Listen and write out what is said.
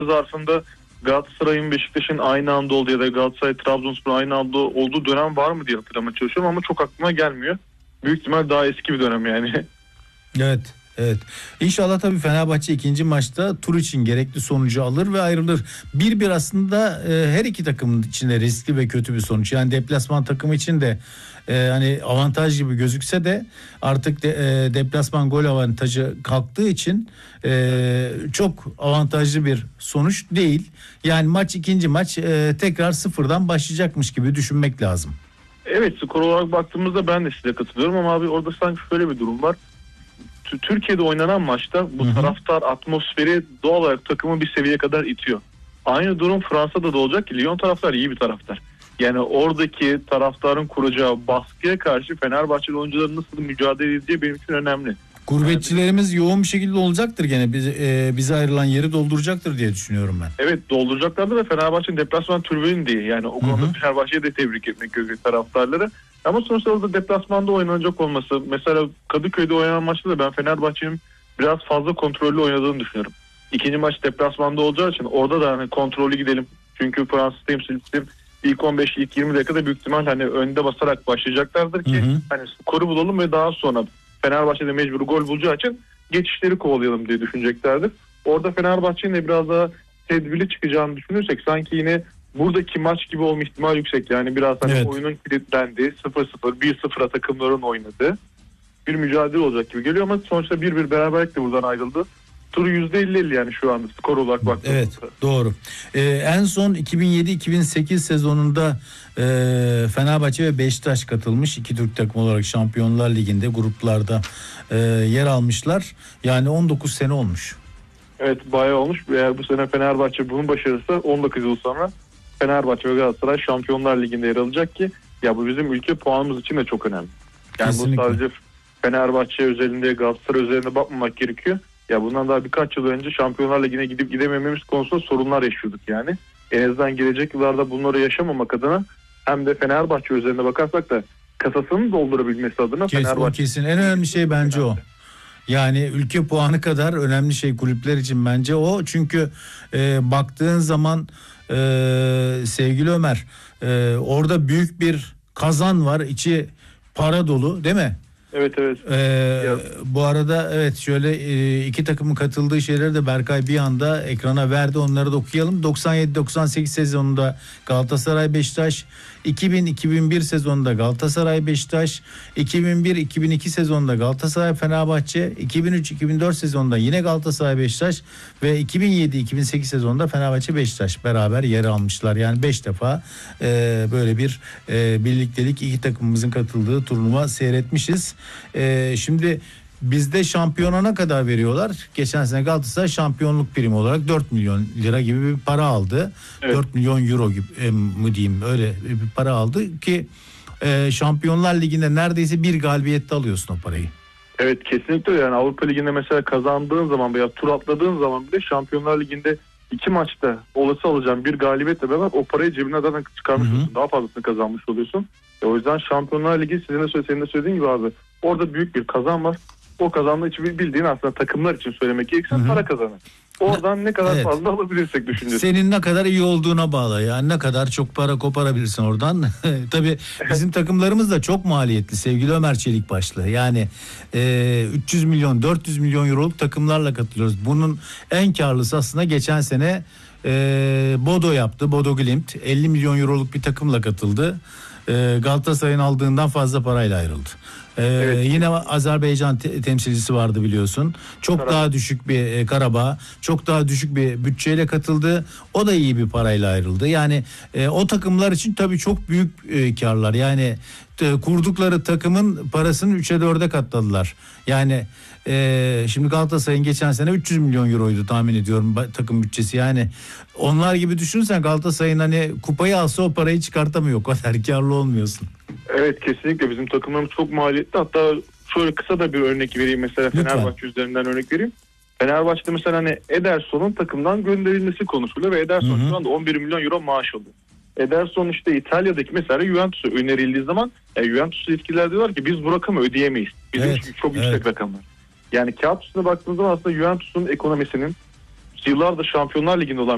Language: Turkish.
zarfında Galatasaray'ın Beşiktaş'ın aynı anda olduğu ya da Galatasaray Trabzonspor'un aynı anda olduğu dönem var mı diye hatırlamaya çalışıyorum ama çok aklıma gelmiyor. Büyük ihtimal daha eski bir dönem yani. Evet. Evet. İnşallah tabii Fenerbahçe ikinci maçta tur için gerekli sonucu alır ve ayrılır. 1-1 aslında her iki takımın içinde riskli ve kötü bir sonuç. Yani deplasman takımı için de hani avantaj gibi gözükse de artık deplasman gol avantajı kalktığı için çok avantajlı bir sonuç değil. Yani ikinci maç tekrar sıfırdan başlayacakmış gibi düşünmek lazım. Evet, skor olarak baktığımızda ben de size katılıyorum ama abi orada sanki şöyle bir durum var. Türkiye'de oynanan maçta bu taraftar atmosferi doğal olarak takımı bir seviyeye kadar itiyor. Aynı durum Fransa'da da olacak ki Lyon taraftar iyi bir taraftar. Yani oradaki taraftarın kuracağı baskıya karşı Fenerbahçeli oyuncuların nasıl mücadele edeceği benim için önemli. Gurbetçilerimiz yoğun bir şekilde olacaktır gene. Bize ayrılan yeri dolduracaktır diye düşünüyorum ben. Evet, dolduracaklardı ve Fenerbahçe'nin deplasman tribünü diye. Yani o konuda Fenerbahçe'yi de tebrik etmek gerekiyor taraftarları. Ama sonuçta orada deplasmanda oynanacak olması. Mesela Kadıköy'de oynanan maçta da ben Fenerbahçe'nin biraz fazla kontrollü oynadığını düşünüyorum. İkinci maç deplasmanda olacağı için orada da hani kontrollü gidelim. Çünkü Fransız temsilcisi ilk 15 ilk 20 dakikada büyük ihtimal hani önde basarak başlayacaklardır ki hani skoru bulalım ve daha sonra Fenerbahçe'de mecbur gol bulacağı için geçişleri kovalayalım diye düşüneceklerdir. Orada Fenerbahçe'nin de biraz daha tedbirli çıkacağını düşünürsek sanki yine buradaki maç gibi olma ihtimali yüksek. Yani biraz hani oyunun kilitlendiği 0-0, 1-0'a takımların oynadığı bir mücadele olacak gibi geliyor ama sonuçta 1-1 beraberlikle buradan ayrıldı. Tur %50 yani şu anda skor olarak baktığımızda. Evet, doğru. En son 2007-2008 sezonunda Fenerbahçe ve Beşiktaş katılmış. İki Türk takımı olarak Şampiyonlar Ligi'nde gruplarda yer almışlar. Yani 19 sene olmuş. Evet, bayağı olmuş. Eğer bu sene Fenerbahçe bunun başarısı 19 yıl sonra Fenerbahçe ve Galatasaray Şampiyonlar Ligi'nde yer alacak ki ya bu bizim ülke puanımız için de çok önemli. Yani kesinlikle. Bu sadece Fenerbahçe özelinde Galatasaray özelinde bakmamak gerekiyor. Ya bundan daha birkaç yıl önce Şampiyonlar Ligi'ne gidip gidemememiz konusunda sorunlar yaşıyorduk yani. En azından gelecek yıllarda bunları yaşamamak adına hem de Fenerbahçe özelinde bakarsak da kasasını doldurabilmesi adına Fenerbahçe. Kesin en önemli şey bence o. Yani ülke puanı kadar önemli şey kulüpler için bence o. Çünkü baktığın zaman sevgili Ömer orada büyük bir kazan var, içi para dolu değil mi? Evet. Bu arada evet şöyle iki takımın katıldığı şeyleri de Berkay bir anda ekrana verdi, onları da okuyalım. 97-98 sezonunda Galatasaray Beşiktaş, 2000-2001 sezonunda Galatasaray Beşiktaş, 2001-2002 sezonunda Galatasaray Fenerbahçe, 2003-2004 sezonunda yine Galatasaray Beşiktaş ve 2007-2008 sezonunda Fenerbahçe Beşiktaş beraber yer almışlar. Yani 5 defa böyle bir birliktelik iki takımımızın katıldığı turnuva seyretmişiz. Şimdi bizde şampiyona kadar veriyorlar. Geçen sene Galatasaray şampiyonluk primi olarak 4 milyon lira gibi bir para aldı. Evet. 4 milyon euro gibi mi diyeyim, öyle bir para aldı ki Şampiyonlar Ligi'nde neredeyse bir galibiyette alıyorsun o parayı. Evet, kesinlikle. Yani Avrupa Ligi'nde mesela kazandığın zaman veya tur atladığın zaman bile Şampiyonlar Ligi'nde 2 maçta olası alacağın bir galibiyetle beraber o parayı cebine zaten çıkarmış oluyorsun. Daha fazlasını kazanmış oluyorsun. O yüzden Şampiyonlar Ligi senin de söylediğin gibi abi orada büyük bir kazan var. O kazanma için bildiğin aslında takımlar için söylemek gerekirse para kazanır. Oradan ne kadar fazla alabilirsek düşünüyorsun. Senin ne kadar iyi olduğuna bağlı. Yani ne kadar çok para koparabilirsin oradan. Tabii bizim takımlarımız da çok maliyetli sevgili Ömer Çelikbaşlı. Yani 300 milyon 400 milyon euroluk takımlarla katılıyoruz. Bunun en karlısı aslında geçen sene Bodo yaptı. Bodo Glimt 50 milyon euroluk bir takımla katıldı. Galatasaray'ın aldığından fazla parayla ayrıldı. Evet. Yine Azerbaycan temsilcisi vardı biliyorsun. Çok daha düşük bir Karabağ, çok daha düşük bir bütçeyle katıldı. O da iyi bir parayla ayrıldı. Yani o takımlar için tabii çok büyük karlar. Yani kurdukları takımın parasını 3'e 4'e katladılar. Yani şimdi Galatasaray'ın geçen sene 300 milyon euroydu tahmin ediyorum takım bütçesi. Yani onlar gibi düşünürsen Galatasaray'ın hani kupayı alsa o parayı çıkartamıyor. O kadar karlı olmuyorsun. Evet, kesinlikle bizim takımlarımız çok maliyetli. Hatta şöyle kısa da bir örnek vereyim mesela. Lütfen. Fenerbahçe üzerinden örnek vereyim. Fenerbahçe'de mesela hani Ederson'un takımdan gönderilmesi konusuyla ve Ederson şu anda 11 milyon euro maaş alıyor. Ederson işte İtalya'daki mesela Juventus'a önerildiği zaman Juventus'u yetkililer diyorlar ki biz bu rakamı ödeyemeyiz. Bizim çok yüksek rakamlar. Yani kağıt üstüne baktığınız zaman aslında Juventus'un ekonomisinin yıllardır Şampiyonlar Ligi'nde olan